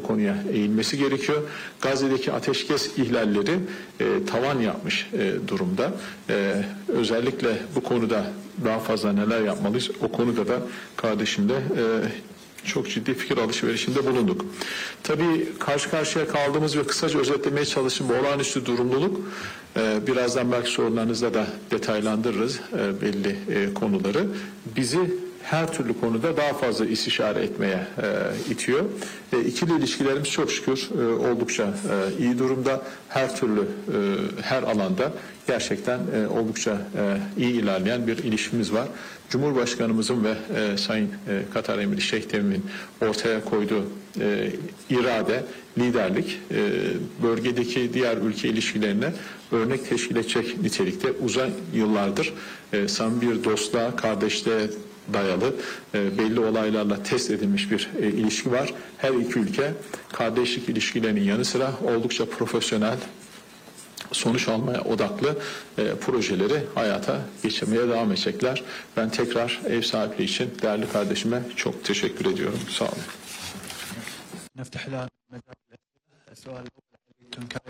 konuya eğilmesi gerekiyor. Gazze'deki ateşkes ihlalleri tavan yapmış durumda. Özellikle bu konuda daha fazla neler yapmalıyız? O konuda da kardeşimle çok ciddi fikir alışverişinde bulunduk. Tabii karşı karşıya kaldığımız ve kısaca özetlemeye çalıştığım bu olağanüstü durumluluk, birazdan belki sorularınızda da detaylandırırız belli konuları. Bizi her türlü konuda daha fazla istişare etmeye itiyor. İkili ilişkilerimiz çok şükür oldukça iyi durumda. Her türlü, her alanda gerçekten oldukça iyi ilerleyen bir ilişkimiz var. Cumhurbaşkanımızın ve Sayın Katar Emiri Şeyh Temim'in ortaya koyduğu irade, liderlik bölgedeki diğer ülke ilişkilerine örnek teşkil edecek nitelikte uzun yıllardır samimi bir dostluğa, kardeşliğe dayalı belli olaylarla test edilmiş bir ilişki var. Her iki ülke kardeşlik ilişkilerinin yanı sıra oldukça profesyonel, sonuç almaya odaklı projeleri hayata geçirmeye devam edecekler. Ben tekrar ev sahipliği için değerli kardeşime çok teşekkür ediyorum. Sağ olun.